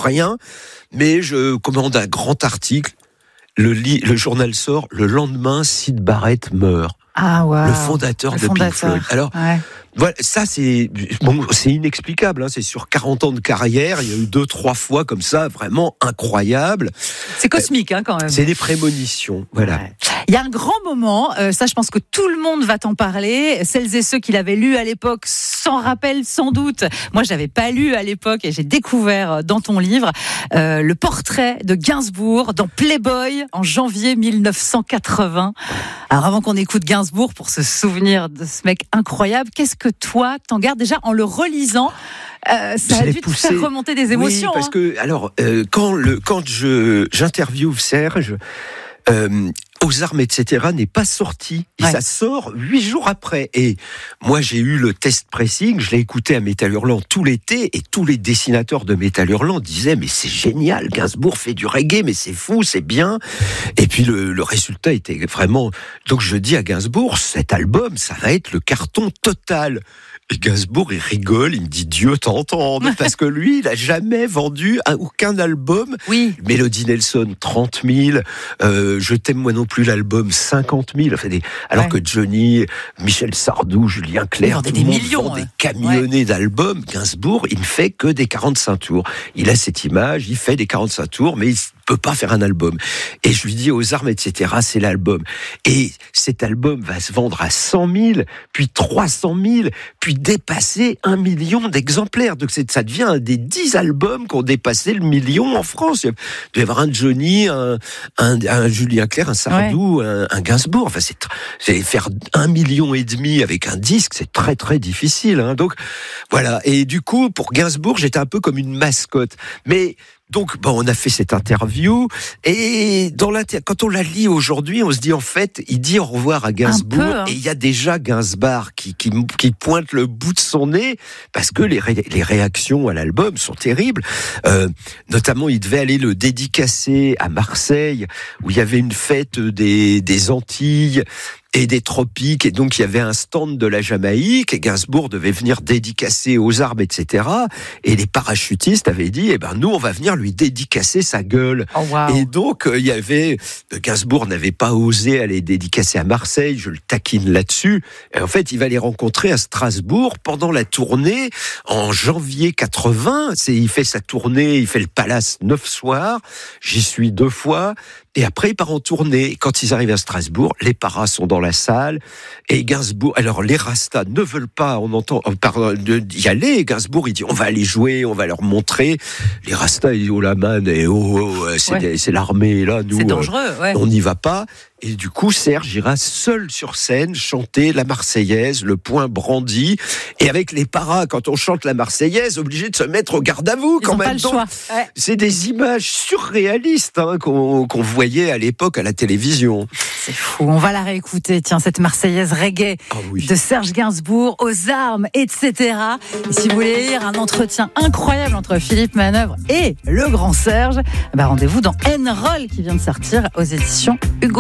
rien, mais je commande un grand article. Le journal sort, le lendemain, Syd Barrett meurt. Ah, wow. Le fondateur de Pink Floyd. Alors, voilà, ça c'est inexplicable. C'est sur 40 ans de carrière, il y a eu 2-3 fois comme ça, vraiment incroyable. C'est cosmique, quand même. C'est des prémonitions, voilà. Ouais. Il y a un grand moment, ça je pense que tout le monde va t'en parler. Celles et ceux qui l'avaient lu à l'époque s'en rappellent sans doute. Moi, je l'avais pas lu à l'époque et j'ai découvert dans ton livre le portrait de Gainsbourg dans Playboy en janvier 1980. Alors avant qu'on écoute Gainsbourg pour se souvenir de ce mec incroyable, qu'est-ce que toi t'en gardes déjà en le relisant? Ça a dû te faire remonter des émotions. Oui, parce que alors quand j'interviewe Serge, Aux armes, etc. n'est pas sorti. Et ça sort 8 jours après. Et moi, j'ai eu le test pressing, je l'ai écouté à Métal Hurlant tout l'été, et tous les dessinateurs de Métal Hurlant disaient, mais c'est génial, Gainsbourg fait du reggae, mais c'est fou, c'est bien. Et puis le résultat était vraiment... Donc je dis à Gainsbourg, cet album, ça va être le carton total. Et Gainsbourg, il rigole, il me dit Dieu t'entende, parce que lui, il a jamais vendu aucun album. Oui. Mélodie Nelson, 30 000, Je t'aime moi non plus, l'album, 50 000. Enfin, alors que Johnny, Michel Sardou, Julien Clerc, tout le monde vend des camionnets d'albums. Gainsbourg, il ne fait que des 45 tours. Il a cette image, il fait des 45 tours, mais il peut pas faire un album. Et je lui dis Aux armes, etc., c'est l'album. Et cet album va se vendre à 100 000, puis 300 000, puis dépasser 1 million d'exemplaires. Donc ça devient un des 10 albums qui ont dépassé le million en France. Il doit y avoir un Johnny, un Julien Clerc, un Sardou, un Gainsbourg. Enfin, c'est faire 1,5 million avec un disque, c'est très très difficile. Donc voilà. Et du coup, pour Gainsbourg, j'étais un peu comme une mascotte. Mais donc, on a fait cette interview, et quand on la lit aujourd'hui, on se dit, en fait, il dit au revoir à Gainsbourg, et il y a déjà Gainsbourg qui pointe le bout de son nez, parce que les réactions à l'album sont terribles. Notamment, il devait aller le dédicacer à Marseille, où il y avait une fête des Antilles et des tropiques, et donc il y avait un stand de la Jamaïque, et Gainsbourg devait venir dédicacer Aux armes, etc. Et les parachutistes avaient dit, nous, on va venir lui dédicacer sa gueule. Oh, wow. Et donc, Gainsbourg n'avait pas osé aller dédicacer à Marseille, je le taquine là-dessus. Et en fait, il va les rencontrer à Strasbourg pendant la tournée, en janvier 80. Il fait sa tournée, il fait le Palace 9 soirs, j'y suis 2 fois. Et après, il part en tournée. Quand ils arrivent à Strasbourg, les paras sont dans la salle. Et Gainsbourg, alors les Rastas ne veulent pas, y aller. Gainsbourg, il dit, on va aller jouer, on va leur montrer. Les Rastas, ils disent, oh la man, c'est l'armée, là, nous, c'est dangereux, on n'y va pas. Et du coup, Serge ira seul sur scène chanter la Marseillaise, le poing brandi. Et avec les paras, quand on chante la Marseillaise, obligé de se mettre au garde à vous quand même. Pas le choix. C'est des images surréalistes qu'on voyait à l'époque à la télévision. C'est fou. On va la réécouter. Tiens, cette Marseillaise reggae de Serge Gainsbourg, Aux armes, etc. Et si vous voulez lire un entretien incroyable entre Philippe Manœuvre et le grand Serge, rendez-vous dans N-Roll qui vient de sortir aux éditions Hugo.